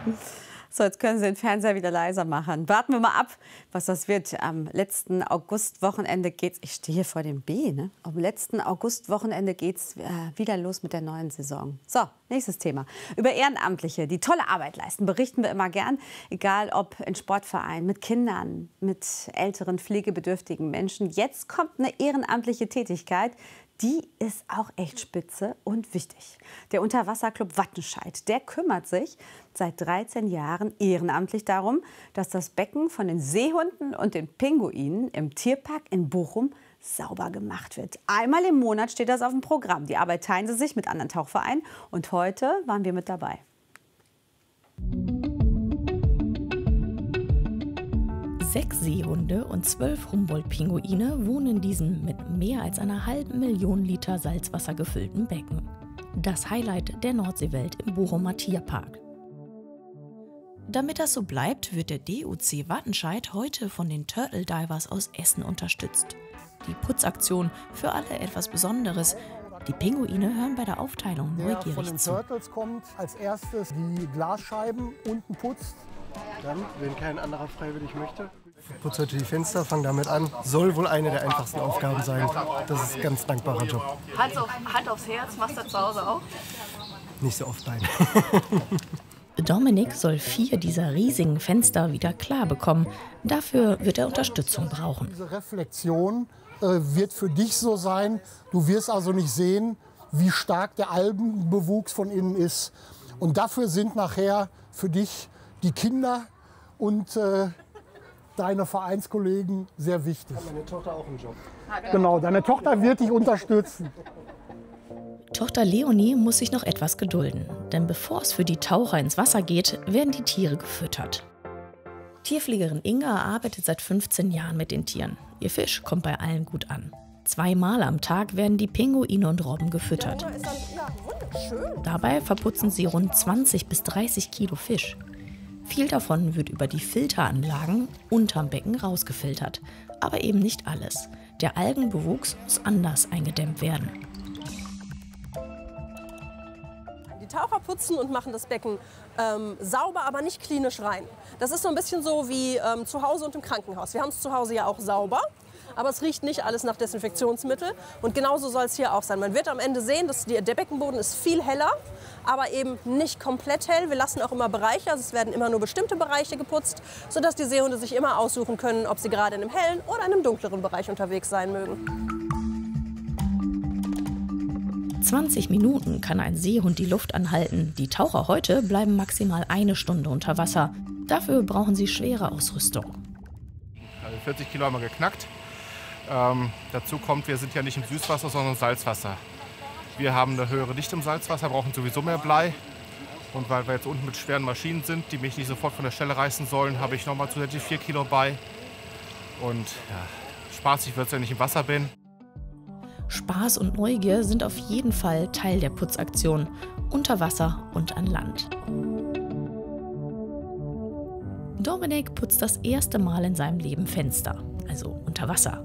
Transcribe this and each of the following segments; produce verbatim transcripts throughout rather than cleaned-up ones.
So, jetzt können Sie den Fernseher wieder leiser machen. Warten wir mal ab, was das wird. Am letzten Augustwochenende geht's. Ich stehe hier vor dem B, ne? Am letzten Augustwochenende geht's äh, wieder los mit der neuen Saison. So, nächstes Thema. Über Ehrenamtliche, die tolle Arbeit leisten, berichten wir immer gern. Egal ob in Sportvereinen, mit Kindern, mit älteren, pflegebedürftigen Menschen. Jetzt kommt eine ehrenamtliche Tätigkeit. Die ist auch echt spitze und wichtig. Der Unterwasserclub Wattenscheid, der kümmert sich seit dreizehn Jahren ehrenamtlich darum, dass das Becken von den Seehunden und den Pinguinen im Tierpark in Bochum sauber gemacht wird. Einmal im Monat steht das auf dem Programm. Die Arbeit teilen sie sich mit anderen Tauchvereinen. Und heute waren wir mit dabei. Sechs Seehunde und zwölf Humboldt-Pinguine wohnen in diesem mit mehr als einer halben Million Liter Salzwasser gefüllten Becken. Das Highlight der Nordseewelt im Bochumer Tierpark. Damit das so bleibt, wird der D U C Wattenscheid heute von den Turtle Divers aus Essen unterstützt. Die Putzaktion für alle etwas Besonderes. Die Pinguine hören bei der Aufteilung neugierig zu. Der von den Turtles kommt als erstes die Glasscheiben unten putzt. Dann, wenn kein anderer freiwillig möchte. Putzt heute die Fenster, fangt damit an. Soll wohl eine der einfachsten Aufgaben sein. Das ist ein ganz dankbarer Job. Hand, auf, Hand aufs Herz, machst du zu Hause auch? Nicht so oft, nein. Dominik soll vier dieser riesigen Fenster wieder klar bekommen. Dafür wird er Unterstützung brauchen. Diese Reflexion äh, wird für dich so sein. Du wirst also nicht sehen, wie stark der Algenbewuchs von innen ist. Und dafür sind nachher für dich die Kinder und äh, deine Vereinskollegen sehr wichtig. Hat meine Tochter auch einen Job? Genau, deine Tochter wird dich unterstützen. Tochter Leonie muss sich noch etwas gedulden, denn bevor es für die Taucher ins Wasser geht, werden die Tiere gefüttert. Tierpflegerin Inga arbeitet seit fünfzehn Jahren mit den Tieren. Ihr Fisch kommt bei allen gut an. Zweimal am Tag werden die Pinguine und Robben gefüttert. Dabei verputzen sie rund zwanzig bis dreißig Kilo Fisch. Viel davon wird über die Filteranlagen unterm Becken rausgefiltert. Aber eben nicht alles. Der Algenbewuchs muss anders eingedämmt werden. Die Taucher putzen und machen das Becken ähm, sauber, aber nicht klinisch rein. Das ist so ein bisschen so wie ähm, zu Hause und im Krankenhaus. Wir haben es zu Hause ja auch sauber. Aber es riecht nicht alles nach Desinfektionsmittel. Und genauso soll es hier auch sein. Man wird am Ende sehen, dass die, der Beckenboden ist viel heller, aber eben nicht komplett hell. Wir lassen auch immer Bereiche, also es werden immer nur bestimmte Bereiche geputzt, sodass die Seehunde sich immer aussuchen können, ob sie gerade in einem hellen oder in einem dunkleren Bereich unterwegs sein mögen. zwanzig Minuten kann ein Seehund die Luft anhalten. Die Taucher heute bleiben maximal eine Stunde unter Wasser. Dafür brauchen sie schwere Ausrüstung. Also vierzig Kilo haben wir geknackt. Ähm, dazu kommt, wir sind ja nicht im Süßwasser, sondern im Salzwasser. Wir haben eine höhere Dichte im Salzwasser, brauchen sowieso mehr Blei. Und weil wir jetzt unten mit schweren Maschinen sind, die mich nicht sofort von der Stelle reißen sollen, habe ich nochmal zusätzlich vier Kilo bei. Und ja, spaßig wird es, wenn ich im Wasser bin. Spaß und Neugier sind auf jeden Fall Teil der Putzaktion, unter Wasser und an Land. Dominik putzt das erste Mal in seinem Leben Fenster, also unter Wasser.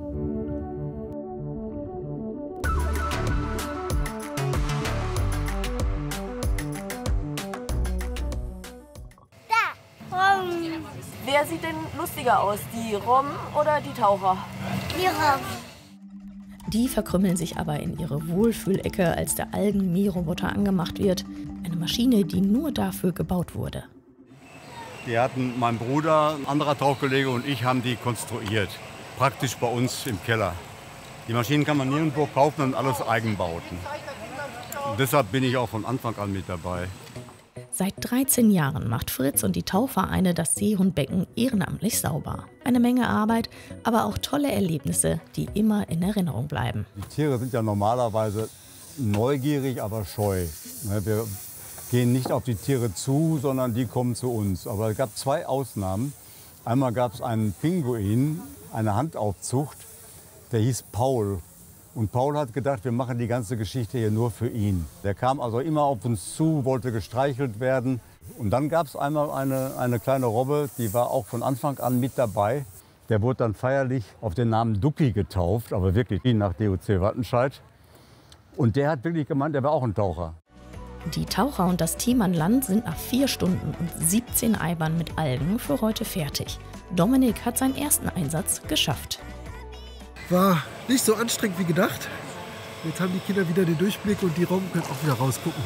Wer sieht denn lustiger aus, die Robben oder die Taucher? Die Robben. Die verkrümmeln sich aber in ihre Wohlfühlecke, als der Algen-Mähroboter angemacht wird. Eine Maschine, die nur dafür gebaut wurde. Die hatten mein Bruder, ein anderer Tauchkollege und ich haben die konstruiert. Praktisch bei uns im Keller. Die Maschinen kann man nirgendwo kaufen und alles Eigenbauten. Und deshalb bin ich auch von Anfang an mit dabei. Seit dreizehn Jahren macht Fritz und die Tauchvereine das Seehundbecken ehrenamtlich sauber. Eine Menge Arbeit, aber auch tolle Erlebnisse, die immer in Erinnerung bleiben. Die Tiere sind ja normalerweise neugierig, aber scheu. Wir gehen nicht auf die Tiere zu, sondern die kommen zu uns. Aber es gab zwei Ausnahmen. Einmal gab es einen Pinguin, eine Handaufzucht, der hieß Paul. Und Paul hat gedacht, wir machen die ganze Geschichte hier nur für ihn. Der kam also immer auf uns zu, wollte gestreichelt werden. Und dann gab es einmal eine, eine kleine Robbe, die war auch von Anfang an mit dabei. Der wurde dann feierlich auf den Namen Ducky getauft, aber wirklich nach D U C Wattenscheid. Und der hat wirklich gemeint, er war auch ein Taucher. Die Taucher und das Team an Land sind nach vier Stunden und siebzehn Eibern mit Algen für heute fertig. Dominik hat seinen ersten Einsatz geschafft. War nicht so anstrengend wie gedacht. Jetzt haben die Kinder wieder den Durchblick und die Robben können auch wieder rausgucken.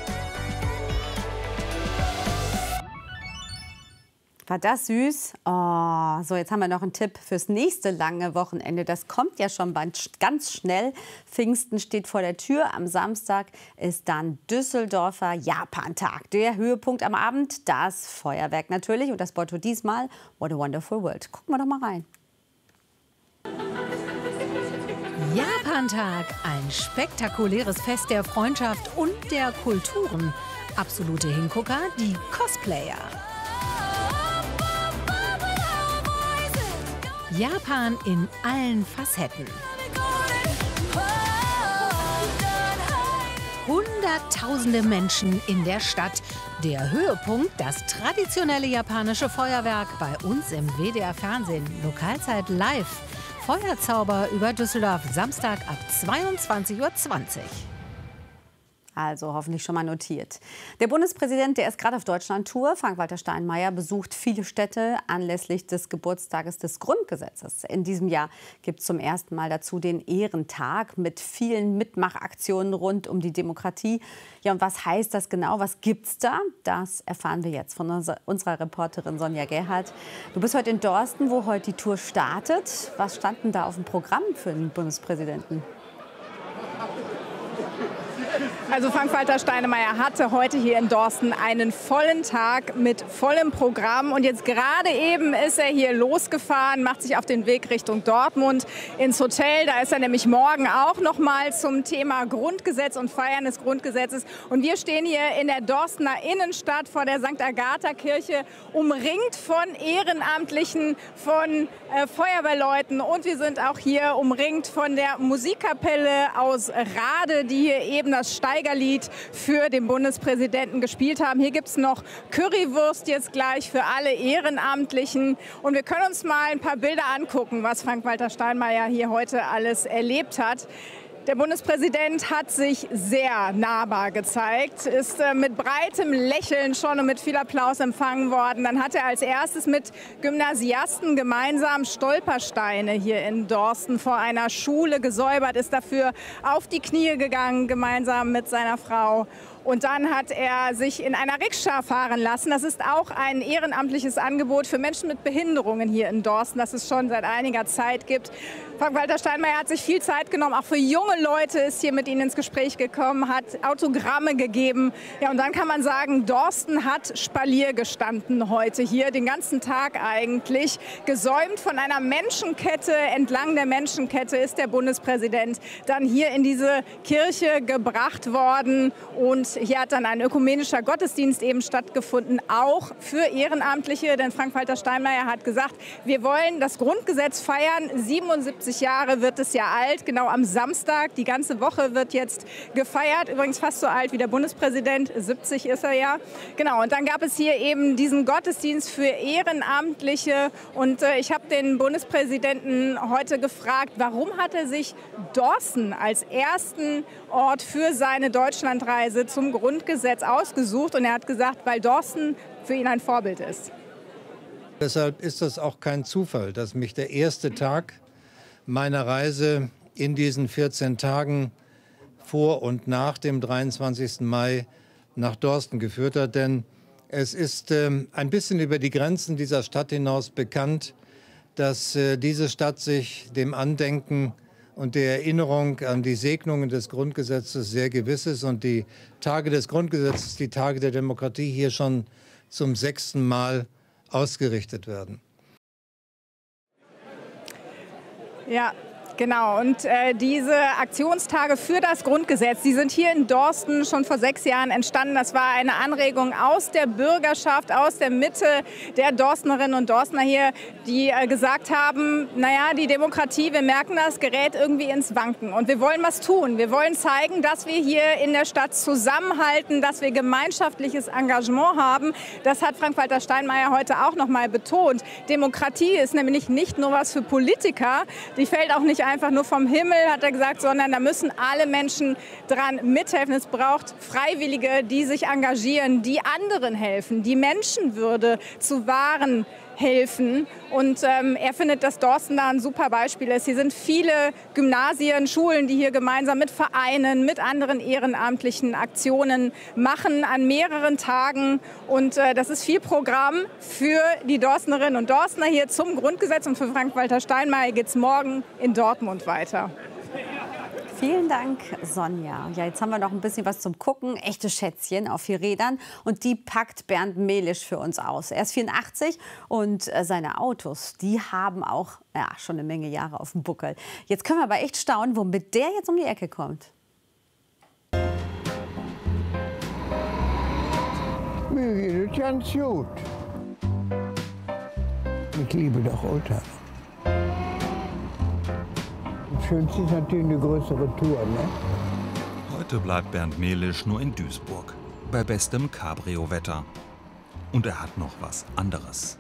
War das süß? Oh, so, jetzt haben wir noch einen Tipp fürs nächste lange Wochenende. Das kommt ja schon bald ganz schnell. Pfingsten steht vor der Tür. Am Samstag ist dann Düsseldorfer Japantag. Der Höhepunkt am Abend, das Feuerwerk natürlich. Und das Motto diesmal, What a Wonderful World. Gucken wir doch mal rein. Japantag, ein spektakuläres Fest der Freundschaft und der Kulturen. Absolute Hingucker, die Cosplayer. Japan in allen Facetten. Hunderttausende Menschen in der Stadt. Der Höhepunkt, das traditionelle japanische Feuerwerk bei uns im W D R Fernsehen. Lokalzeit live. Feuerzauber über Düsseldorf, Samstag ab zweiundzwanzig Uhr zwanzig. Also hoffentlich schon mal notiert. Der Bundespräsident, der ist gerade auf Deutschland-Tour. Frank-Walter Steinmeier besucht viele Städte anlässlich des Geburtstages des Grundgesetzes. In diesem Jahr gibt es zum ersten Mal dazu den Ehrentag mit vielen Mitmachaktionen rund um die Demokratie. Ja, und was heißt das genau? Was gibt's da? Das erfahren wir jetzt von unserer Reporterin Sonja Gerhardt. Du bist heute in Dorsten, wo heute die Tour startet. Was stand denn da auf dem Programm für den Bundespräsidenten? Also Frank-Walter Steinmeier hatte heute hier in Dorsten einen vollen Tag mit vollem Programm. Und jetzt gerade eben ist er hier losgefahren, macht sich auf den Weg Richtung Dortmund ins Hotel. Da ist er nämlich morgen auch noch mal zum Thema Grundgesetz und Feiern des Grundgesetzes. Und wir stehen hier in der Dorstener Innenstadt vor der Sankt Agatha-Kirche, umringt von Ehrenamtlichen, von äh, Feuerwehrleuten. Und wir sind auch hier umringt von der Musikkapelle aus Rade, die hier eben das Steigerlied für den Bundespräsidenten gespielt haben. Hier gibt es noch Currywurst jetzt gleich für alle Ehrenamtlichen. Und wir können uns mal ein paar Bilder angucken, was Frank-Walter Steinmeier hier heute alles erlebt hat. Der Bundespräsident hat sich sehr nahbar gezeigt, ist äh, mit breitem Lächeln schon und mit viel Applaus empfangen worden. Dann hat er als erstes mit Gymnasiasten gemeinsam Stolpersteine hier in Dorsten vor einer Schule gesäubert, ist dafür auf die Knie gegangen, gemeinsam mit seiner Frau. Und dann hat er sich in einer Rikscha fahren lassen. Das ist auch ein ehrenamtliches Angebot für Menschen mit Behinderungen hier in Dorsten, das es schon seit einiger Zeit gibt. Frank-Walter Steinmeier hat sich viel Zeit genommen, auch für junge Leute ist hier mit ihnen ins Gespräch gekommen, hat Autogramme gegeben. Ja, und dann kann man sagen, Dorsten hat Spalier gestanden heute hier, den ganzen Tag eigentlich. Gesäumt von einer Menschenkette, entlang der Menschenkette ist der Bundespräsident dann hier in diese Kirche gebracht worden. Und hier hat dann ein ökumenischer Gottesdienst eben stattgefunden, auch für Ehrenamtliche. Denn Frank-Walter Steinmeier hat gesagt, wir wollen das Grundgesetz feiern. siebenundsiebzig Jahre wird es ja alt, genau am Samstag. Die ganze Woche wird jetzt gefeiert. Übrigens fast so alt wie der Bundespräsident, siebzig ist er ja. Genau, und dann gab es hier eben diesen Gottesdienst für Ehrenamtliche. Und äh, ich habe den Bundespräsidenten heute gefragt, warum hat er sich Dorsten als ersten Ort für seine Deutschlandreise zum Grundgesetz ausgesucht. Und er hat gesagt, weil Dorsten für ihn ein Vorbild ist. Deshalb ist das auch kein Zufall, dass mich der erste Tag meiner Reise in diesen vierzehn Tagen vor und nach dem dreiundzwanzigsten Mai nach Dorsten geführt hat. Denn es ist äh, ein bisschen über die Grenzen dieser Stadt hinaus bekannt, dass äh, diese Stadt sich dem Andenken und der Erinnerung an die Segnungen des Grundgesetzes sehr gewiss ist und die Tage des Grundgesetzes, die Tage der Demokratie hier schon zum sechsten Mal ausgerichtet werden. Ja. Genau, und äh, diese Aktionstage für das Grundgesetz, die sind hier in Dorsten schon vor sechs Jahren entstanden. Das war eine Anregung aus der Bürgerschaft, aus der Mitte der Dorstnerinnen und Dorstner hier, die äh, gesagt haben, naja, die Demokratie, wir merken das, gerät irgendwie ins Wanken. Und wir wollen was tun. Wir wollen zeigen, dass wir hier in der Stadt zusammenhalten, dass wir gemeinschaftliches Engagement haben. Das hat Frank-Walter Steinmeier heute auch noch mal betont. Demokratie ist nämlich nicht nur was für Politiker, die fällt auch nicht einfach nur vom Himmel, hat er gesagt, sondern da müssen alle Menschen dran mithelfen. Es braucht Freiwillige, die sich engagieren, die anderen helfen, die Menschenwürde zu wahren helfen. Und ähm, er findet, dass Dorsten da ein super Beispiel ist. Hier sind viele Gymnasien, Schulen, die hier gemeinsam mit Vereinen, mit anderen ehrenamtlichen Aktionen machen an mehreren Tagen. Und äh, das ist viel Programm für die Dorstnerinnen und Dorstner hier zum Grundgesetz. Und für Frank-Walter Steinmeier geht es morgen in Dortmund weiter. Vielen Dank, Sonja. Ja, jetzt haben wir noch ein bisschen was zum Gucken. Echte Schätzchen auf vier Rädern. Und die packt Bernd Mehlisch für uns aus. Er ist vierundachtzig und seine Autos, die haben auch ja, schon eine Menge Jahre auf dem Buckel. Jetzt können wir aber echt staunen, womit der jetzt um die Ecke kommt. Mir geht es ganz gut. Ich liebe doch Oldtimer. Das Schönste ist natürlich eine größere Tour, ne? Heute bleibt Bernd Mehlisch nur in Duisburg, bei bestem Cabrio-Wetter. Und er hat noch was anderes.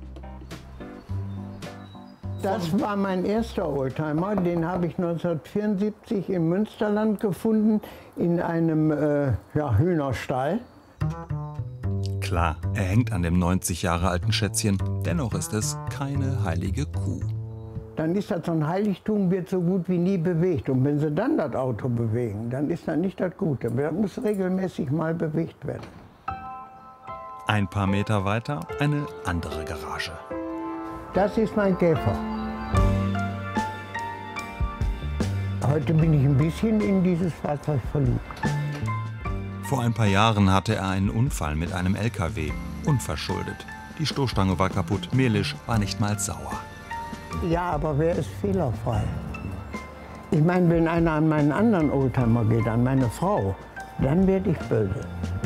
Das war mein erster Oldtimer, den habe ich neunzehnhundertvierundsiebzig im Münsterland gefunden, in einem äh, ja, Hühnerstall. Klar, er hängt an dem neunzig Jahre alten Schätzchen, dennoch ist es keine heilige Kuh. Dann ist das so ein Heiligtum, wird so gut wie nie bewegt. Und wenn sie dann das Auto bewegen, dann ist das nicht das Gute. Das muss regelmäßig mal bewegt werden. Ein paar Meter weiter eine andere Garage. Das ist mein Käfer. Heute bin ich ein bisschen in dieses Fahrzeug verliebt. Vor ein paar Jahren hatte er einen Unfall mit einem L K W. Unverschuldet. Die Stoßstange war kaputt. Mehlisch war nicht mal sauer. Ja, aber wer ist fehlerfrei? Ich meine, wenn einer an meinen anderen Oldtimer geht, an meine Frau, dann werde ich böse.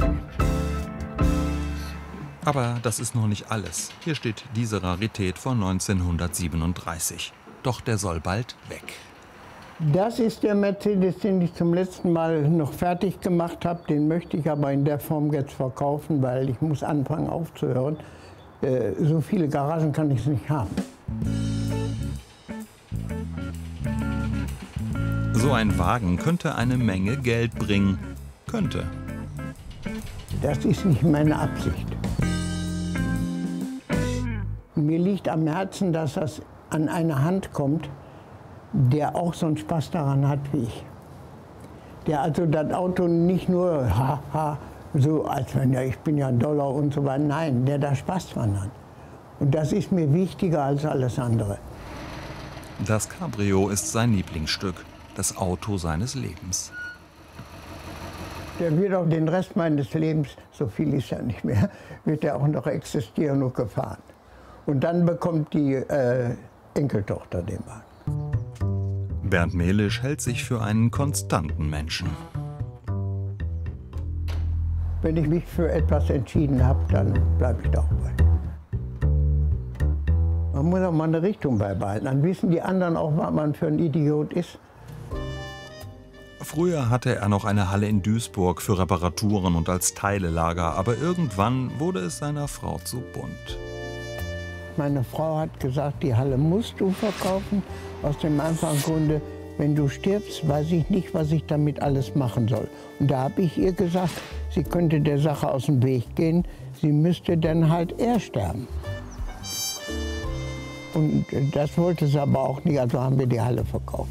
Aber das ist noch nicht alles. Hier steht diese Rarität von neunzehnhundertsiebenunddreißig. Doch der soll bald weg. Das ist der Mercedes, den ich zum letzten Mal noch fertig gemacht habe. Den möchte ich aber in der Form jetzt verkaufen, weil ich muss anfangen aufzuhören. Äh, so viele Garagen kann ich nicht haben. So ein Wagen könnte eine Menge Geld bringen. Könnte. Das ist nicht meine Absicht. Mir liegt am Herzen, dass das an eine Hand kommt, der auch so einen Spaß daran hat wie ich. Der also das Auto nicht nur haha, so als wenn ja, ich bin ja ein Dollar und so weiter. Nein, der da Spaß dran hat. Und das ist mir wichtiger als alles andere. Das Cabrio ist sein Lieblingsstück, das Auto seines Lebens. Der wird auch den Rest meines Lebens, so viel ist ja nicht mehr, wird er auch noch existieren und gefahren. Und dann bekommt die äh, Enkeltochter den Wagen. Bernd Mehlisch hält sich für einen konstanten Menschen. Wenn ich mich für etwas entschieden habe, dann bleibe ich da auch bei. Man muss auch mal eine Richtung beibehalten. Dann wissen die anderen auch, was man für ein Idiot ist. Früher hatte er noch eine Halle in Duisburg für Reparaturen und als Teilelager, aber irgendwann wurde es seiner Frau zu bunt. Meine Frau hat gesagt, die Halle musst du verkaufen, aus dem einfachen Grunde, wenn du stirbst, weiß ich nicht, was ich damit alles machen soll. Und da habe ich ihr gesagt, sie könnte der Sache aus dem Weg gehen, sie müsste dann halt eher sterben. Und das wollte sie aber auch nicht, also haben wir die Halle verkauft.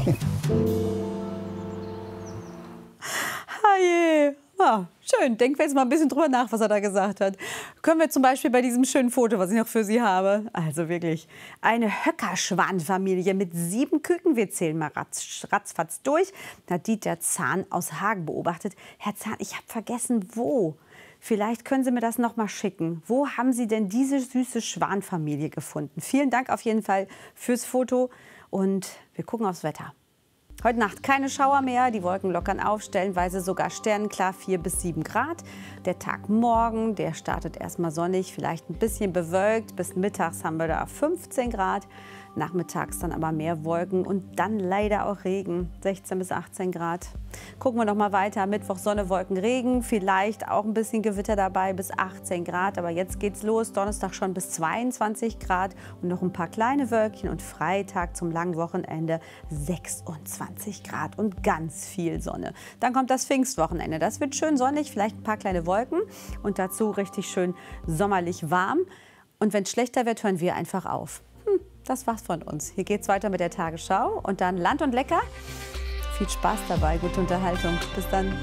Haje. Ah, schön. Denken wir jetzt mal ein bisschen drüber nach, was er da gesagt hat. Können wir zum Beispiel bei diesem schönen Foto, was ich noch für Sie habe. Also wirklich eine Höckerschwan-Familie mit sieben Küken. Wir zählen mal ratz, ratzfatz durch. Da hat Dieter Zahn aus Hagen beobachtet. Herr Zahn, ich habe vergessen, wo. Vielleicht können Sie mir das noch mal schicken. Wo haben Sie denn diese süße Schwanfamilie gefunden? Vielen Dank auf jeden Fall fürs Foto. Und wir gucken aufs Wetter. Heute Nacht keine Schauer mehr, die Wolken lockern auf, stellenweise sogar sternenklar, vier bis sieben Grad. Der Tag morgen, der startet erstmal sonnig, vielleicht ein bisschen bewölkt. Bis mittags haben wir da fünfzehn Grad. Nachmittags dann aber mehr Wolken und dann leider auch Regen, sechzehn bis achtzehn Grad. Gucken wir noch mal weiter. Mittwoch Sonne, Wolken, Regen, vielleicht auch ein bisschen Gewitter dabei bis achtzehn Grad. Aber jetzt geht's los. Donnerstag schon bis zweiundzwanzig Grad und noch ein paar kleine Wölkchen. Und Freitag zum langen Wochenende sechsundzwanzig Grad und ganz viel Sonne. Dann kommt das Pfingstwochenende. Das wird schön sonnig, vielleicht ein paar kleine Wolken und dazu richtig schön sommerlich warm. Und wenn es schlechter wird, hören wir einfach auf. Hm, das war's von uns. Hier geht's weiter mit der Tagesschau und dann Land und Lecker. Viel Spaß dabei, gute Unterhaltung. Bis dann.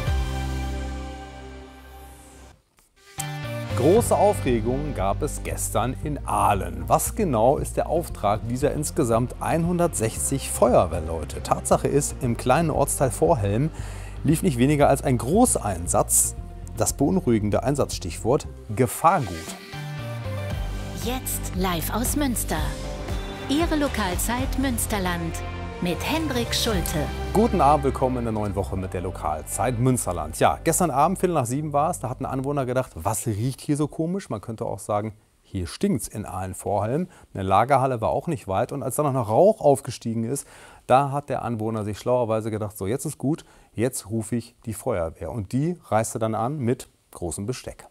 Große Aufregung gab es gestern in Aalen. Was genau ist der Auftrag dieser insgesamt hundertsechzig Feuerwehrleute? Tatsache ist, im kleinen Ortsteil Vorhelm lief nicht weniger als ein Großeinsatz. Das beunruhigende Einsatzstichwort Gefahrgut. Jetzt live aus Münster. Ihre Lokalzeit Münsterland mit Hendrik Schulte. Guten Abend, willkommen in der neuen Woche mit der Lokalzeit Münsterland. Ja, gestern Abend, Viertel nach sieben war es, da hatten Anwohner gedacht, was riecht hier so komisch? Man könnte auch sagen, hier stinkt's in Aalen-Vorhelm. Eine Lagerhalle war auch nicht weit und als dann noch Rauch aufgestiegen ist, da hat der Anwohner sich schlauerweise gedacht, so jetzt ist gut, jetzt rufe ich die Feuerwehr. Und die reiste dann an mit großem Besteck.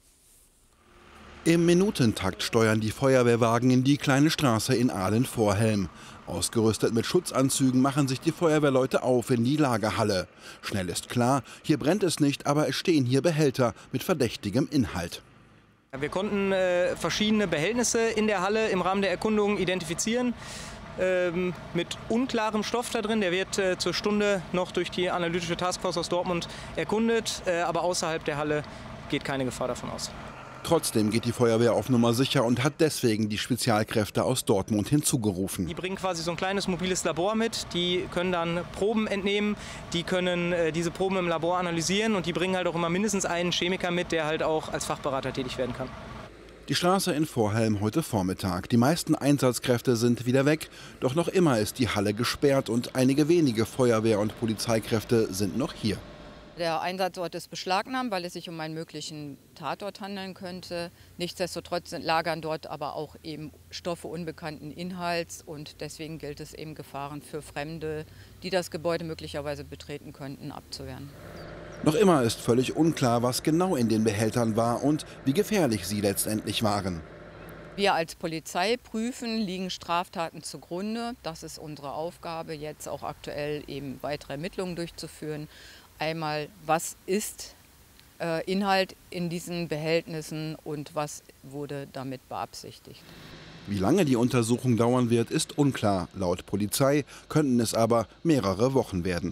Im Minutentakt steuern die Feuerwehrwagen in die kleine Straße in Aalen-Vorhelm. Ausgerüstet mit Schutzanzügen machen sich die Feuerwehrleute auf in die Lagerhalle. Schnell ist klar, hier brennt es nicht, aber es stehen hier Behälter mit verdächtigem Inhalt. Wir konnten äh, verschiedene Behältnisse in der Halle im Rahmen der Erkundung identifizieren. Ähm, mit unklarem Stoff da drin. Der wird äh, zur Stunde noch durch die analytische Taskforce aus Dortmund erkundet. Äh, aber außerhalb der Halle geht keine Gefahr davon aus. Trotzdem geht die Feuerwehr auf Nummer sicher und hat deswegen die Spezialkräfte aus Dortmund hinzugerufen. Die bringen quasi so ein kleines mobiles Labor mit, die können dann Proben entnehmen, die können äh, diese Proben im Labor analysieren und die bringen halt auch immer mindestens einen Chemiker mit, der halt auch als Fachberater tätig werden kann. Die Straße in Vorhelm heute Vormittag. Die meisten Einsatzkräfte sind wieder weg, doch noch immer ist die Halle gesperrt und einige wenige Feuerwehr- und Polizeikräfte sind noch hier. Der Einsatzort ist beschlagnahmt, weil es sich um einen möglichen Tatort handeln könnte. Nichtsdestotrotz lagern dort aber auch eben Stoffe unbekannten Inhalts und deswegen gilt es eben, Gefahren für Fremde, die das Gebäude möglicherweise betreten könnten, abzuwehren. Noch immer ist völlig unklar, was genau in den Behältern war und wie gefährlich sie letztendlich waren. Wir als Polizei prüfen, liegen Straftaten zugrunde. Das ist unsere Aufgabe, jetzt auch aktuell eben weitere Ermittlungen durchzuführen. Einmal, was ist äh, Inhalt in diesen Behältnissen und was wurde damit beabsichtigt. Wie lange die Untersuchung dauern wird, ist unklar. Laut Polizei könnten es aber mehrere Wochen werden.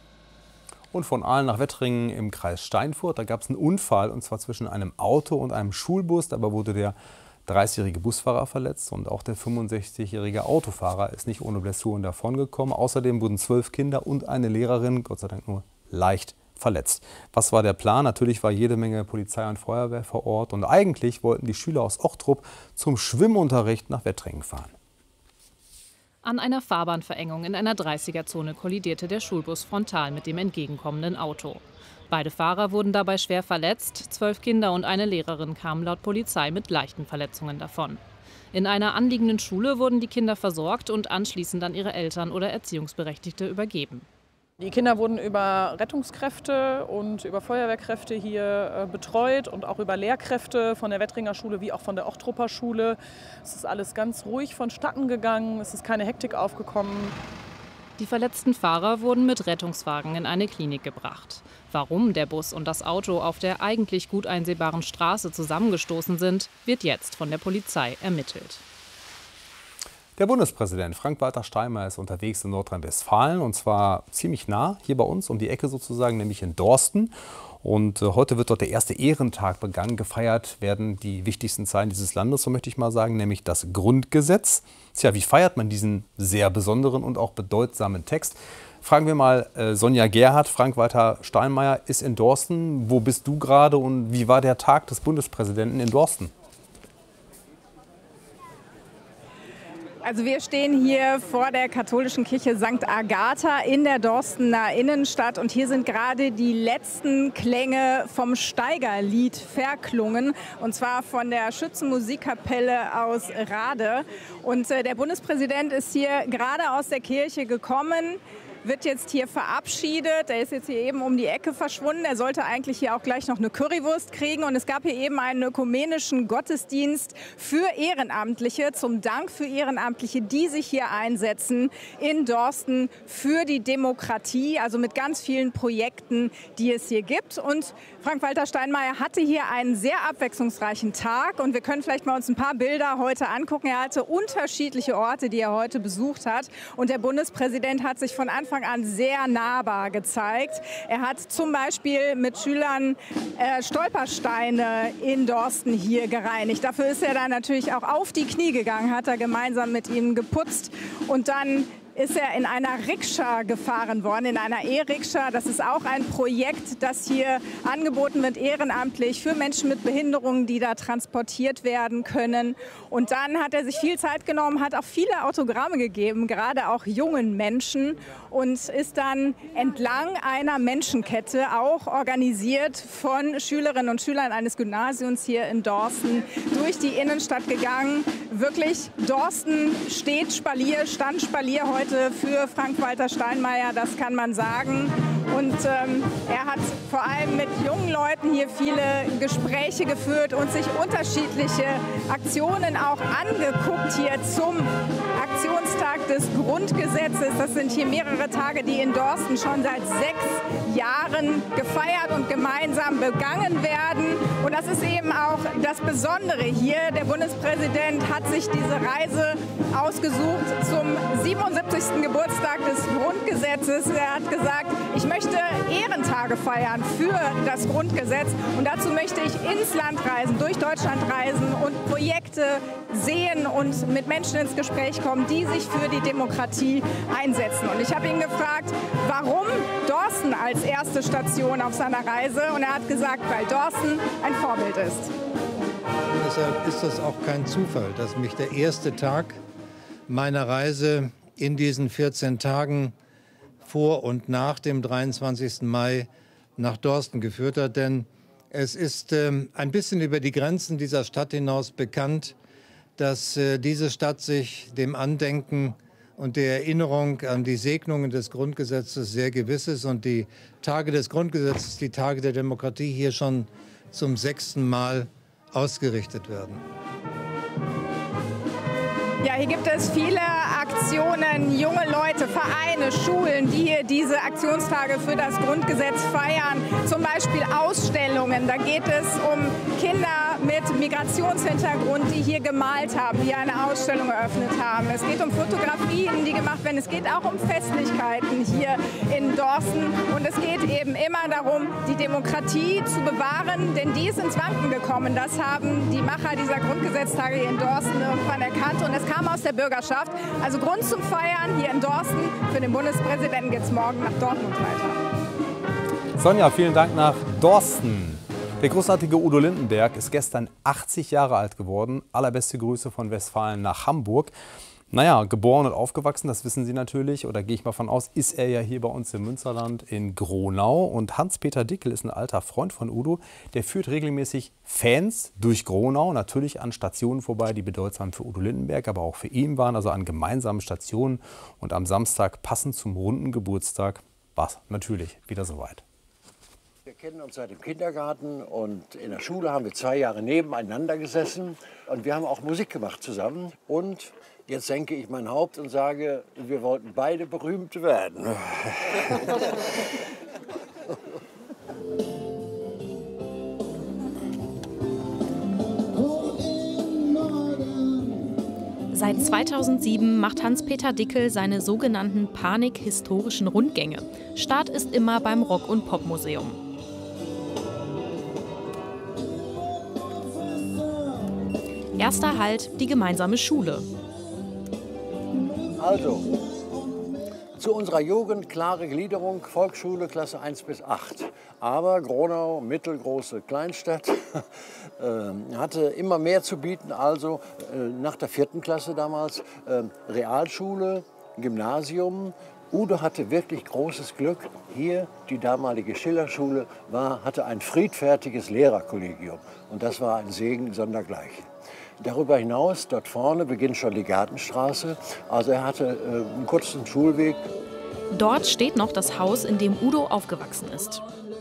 Und von Aalen nach Wettringen im Kreis Steinfurt, da gab es einen Unfall, und zwar zwischen einem Auto und einem Schulbus. Dabei wurde der dreißigjährige Busfahrer verletzt und auch der fünfundsechzigjährige Autofahrer ist nicht ohne Blessuren davongekommen. Außerdem wurden zwölf Kinder und eine Lehrerin, Gott sei Dank nur leicht verletzt. Was war der Plan? Natürlich war jede Menge Polizei und Feuerwehr vor Ort und eigentlich wollten die Schüler aus Ochtrup zum Schwimmunterricht nach Wettringen fahren. An einer Fahrbahnverengung in einer dreißiger-Zone kollidierte der Schulbus frontal mit dem entgegenkommenden Auto. Beide Fahrer wurden dabei schwer verletzt. Zwölf Kinder und eine Lehrerin kamen laut Polizei mit leichten Verletzungen davon. In einer anliegenden Schule wurden die Kinder versorgt und anschließend an ihre Eltern oder Erziehungsberechtigte übergeben. Die Kinder wurden über Rettungskräfte und über Feuerwehrkräfte hier betreut und auch über Lehrkräfte von der Wettringer Schule wie auch von der Ochtrupper Schule. Es ist alles ganz ruhig vonstatten gegangen, es ist keine Hektik aufgekommen. Die verletzten Fahrer wurden mit Rettungswagen in eine Klinik gebracht. Warum der Bus und das Auto auf der eigentlich gut einsehbaren Straße zusammengestoßen sind, wird jetzt von der Polizei ermittelt. Der Bundespräsident Frank-Walter Steinmeier ist unterwegs in Nordrhein-Westfalen und zwar ziemlich nah hier bei uns, um die Ecke sozusagen, nämlich in Dorsten. Und äh, heute wird dort der erste Ehrentag begangen. Gefeiert werden die wichtigsten Zeilen dieses Landes, so möchte ich mal sagen, nämlich das Grundgesetz. Tja, wie feiert man diesen sehr besonderen und auch bedeutsamen Text? Fragen wir mal äh, Sonja Gerhardt. Frank-Walter Steinmeier ist in Dorsten. Wo bist du gerade und wie war der Tag des Bundespräsidenten in Dorsten? Also wir stehen hier vor der katholischen Kirche Sankt Agatha in der Dorstener Innenstadt und hier sind gerade die letzten Klänge vom Steigerlied verklungen und zwar von der Schützenmusikkapelle aus Rade. Und äh, der Bundespräsident ist hier gerade aus der Kirche gekommen, wird jetzt hier verabschiedet. Er ist jetzt hier eben um die Ecke verschwunden. Er sollte eigentlich hier auch gleich noch eine Currywurst kriegen. Und es gab hier eben einen ökumenischen Gottesdienst für Ehrenamtliche, zum Dank für Ehrenamtliche, die sich hier einsetzen in Dorsten für die Demokratie, also mit ganz vielen Projekten, die es hier gibt. Und Frank-Walter Steinmeier hatte hier einen sehr abwechslungsreichen Tag. Und wir können vielleicht mal uns ein paar Bilder heute angucken. Er hatte unterschiedliche Orte, die er heute besucht hat. Und der Bundespräsident hat sich von Anfang an sehr nahbar gezeigt. Er hat zum Beispiel mit Schülern äh, Stolpersteine in Dorsten hier gereinigt. Dafür ist er dann natürlich auch auf die Knie gegangen, hat er gemeinsam mit ihnen geputzt und dann ist er in einer Rikscha gefahren worden, in einer E-Rikscha. Das ist auch ein Projekt, das hier angeboten wird, ehrenamtlich für Menschen mit Behinderungen, die da transportiert werden können. Und dann hat er sich viel Zeit genommen, hat auch viele Autogramme gegeben, gerade auch jungen Menschen und ist dann entlang einer Menschenkette, auch organisiert von Schülerinnen und Schülern eines Gymnasiums hier in Dorsten, durch die Innenstadt gegangen. Wirklich, Dorsten steht Spalier, stand Spalier heute für Frank-Walter Steinmeier, das kann man sagen. Und ähm, er hat vor allem mit jungen Leuten hier viele Gespräche geführt und sich unterschiedliche Aktionen auch angeguckt hier zum Aktionstag des Grundgesetzes. Das sind hier mehrere Tage, die in Dorsten schon seit sechs Jahren gefeiert und gemeinsam begangen werden. Und das ist eben auch das Besondere hier. Der Bundespräsident hat sich diese Reise ausgesucht zum siebenundsiebzigsten Geburtstag des Grundgesetzes. Er hat gesagt, ich möchte Ehrentage feiern für das Grundgesetz. Und dazu möchte ich ins Land reisen, durch Deutschland reisen und Projekte sehen und mit Menschen ins Gespräch kommen, die sich für die Demokratie einsetzen. Und ich habe ihn gefragt, warum Dorsten als erste Station auf seiner Reise. Und er hat gesagt, weil Dorsten ein Vorbild ist. Und deshalb ist das auch kein Zufall, dass mich der erste Tag meiner Reise in diesen vierzehn Tagen vor und nach dem dreiundzwanzigsten Mai nach Dorsten geführt hat. Denn es ist ähm, ein bisschen über die Grenzen dieser Stadt hinaus bekannt, dass äh, diese Stadt sich dem Andenken und der Erinnerung an die Segnungen des Grundgesetzes sehr gewiss ist und die Tage des Grundgesetzes, die Tage der Demokratie hier schon zum sechsten Mal ausgerichtet werden. Ja, hier gibt es viele Aktionen, junge Leute, Vereine, Schulen, die hier diese Aktionstage für das Grundgesetz feiern. Zum Beispiel Ausstellungen. Da geht es um Kinder mit Migrationshintergrund, die hier gemalt haben, die eine Ausstellung eröffnet haben. Es geht um Fotografien, die gemacht werden. Es geht auch um Festlichkeiten hier in Dorsten. Und es geht eben immer darum, die Demokratie zu bewahren, denn die ist ins Wanken gekommen. Das haben die Macher dieser Grundgesetztage hier in Dorsten irgendwann erkannt. Und es kam aus der Bürgerschaft. Also Grund zum Feiern hier in Dorsten. Für den Bundespräsidenten geht es morgen nach Dortmund weiter. Sonja, vielen Dank nach Dorsten. Der großartige Udo Lindenberg ist gestern achtzig Jahre alt geworden. Allerbeste Grüße von Westfalen nach Hamburg. Naja, geboren und aufgewachsen, das wissen Sie natürlich, oder gehe ich mal von aus, ist er ja hier bei uns im Münsterland in Gronau. Und Hans-Peter Dickel ist ein alter Freund von Udo, der führt regelmäßig Fans durch Gronau, natürlich an Stationen vorbei, die bedeutsam für Udo Lindenberg, aber auch für ihn waren, also an gemeinsamen Stationen. Und am Samstag, passend zum runden Geburtstag, war es natürlich wieder soweit. Wir kennen uns seit dem Kindergarten und in der Schule haben wir zwei Jahre nebeneinander gesessen und wir haben auch Musik gemacht zusammen. Und jetzt senke ich mein Haupt und sage, wir wollten beide berühmt werden. Seit zweitausendsieben macht Hans-Peter Dickel seine sogenannten Panik-historischen Rundgänge. Start ist immer beim Rock- und Popmuseum. Erster Halt die gemeinsame Schule. Also, Zu unserer Jugend klare Gliederung, Volksschule, Klasse eins bis acht. Aber Gronau, mittelgroße Kleinstadt, äh, hatte immer mehr zu bieten. Also äh, nach der vierten Klasse damals äh, Realschule, Gymnasium. Udo hatte wirklich großes Glück. Hier, die damalige Schillerschule, war, hatte ein friedfertiges Lehrerkollegium. Und das war ein Segen sondergleichen. Darüber hinaus, dort vorne beginnt schon die Gartenstraße. Also er hatte äh, einen kurzen Schulweg. Dort steht noch das Haus, in dem Udo aufgewachsen ist.